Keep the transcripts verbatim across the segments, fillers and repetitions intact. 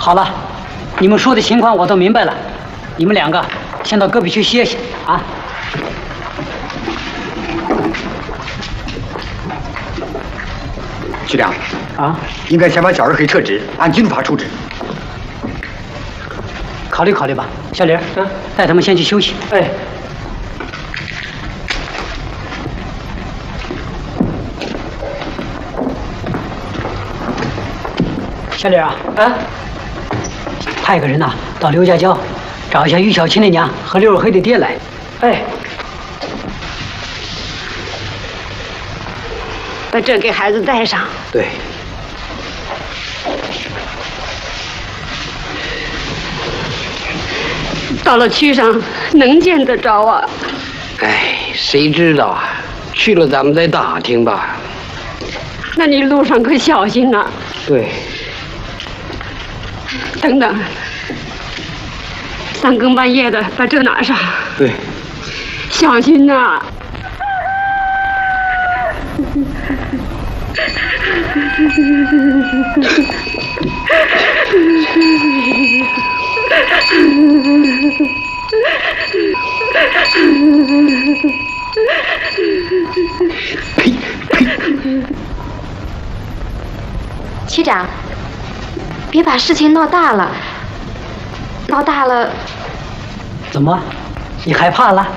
好了，你们说的情况我都明白了，你们两个先到隔壁去歇歇啊。 局长啊， 应该先把小二黑撤职，按军法处置。 考虑考虑吧，小李，嗯，带他们先去休息。 哎。 小李啊， 啊， 派个人呐、啊、到刘家郊找一下于小琴的娘和刘二黑的爹来。 哎， 把这给孩子带上。 对。 到了区上能见得着啊？ 哎，谁知道啊？去了咱们再打听吧。 那你路上可小心呐、啊。 对。 等等，三更半夜的把这拿上。 对。 小心呐、啊。 呸呸！ 区长，别把事情闹大了，闹大了。 怎么？你害怕了？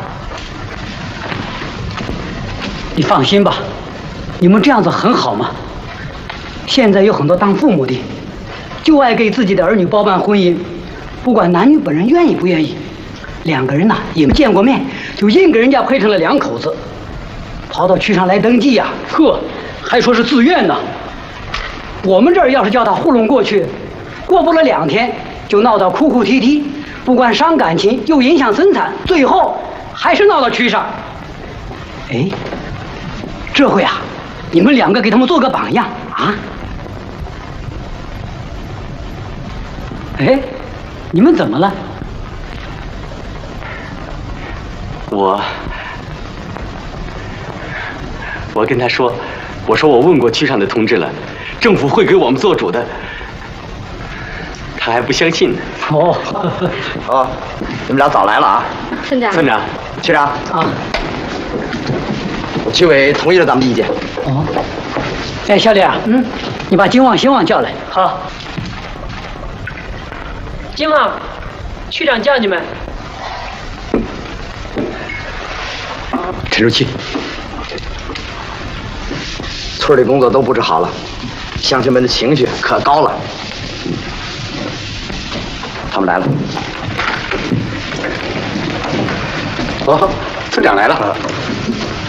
你放心吧，你们这样子很好嘛。现在有很多当父母的，就爱给自己的儿女包办婚姻，不管男女本人愿意不愿意，两个人呐、啊、也没见过面，就硬给人家配成了两口子，跑到区上来登记呀、啊，呵，还说是自愿呢。我们这儿要是叫他糊弄过去，过不了两天就闹到哭哭啼啼，不管伤感情又影响生产，最后还是闹到区上。哎，这回啊，你们两个给他们做个榜样啊！哎，你们怎么了？ 我，我跟他说，我说我问过区上的同志了，政府会给我们做主的。他还不相信呢。 哦， 哦，你们俩早来了啊！ 村长， 村长， 区长啊， 区委同意了咱们的意见。 哦，哎，小李啊，嗯，你把金旺、兴旺叫来。 好。 金旺，区长叫你们。 陈书记，村里工作都布置好了，乡亲们的情绪可高了。他们来了。 哦，村长来了。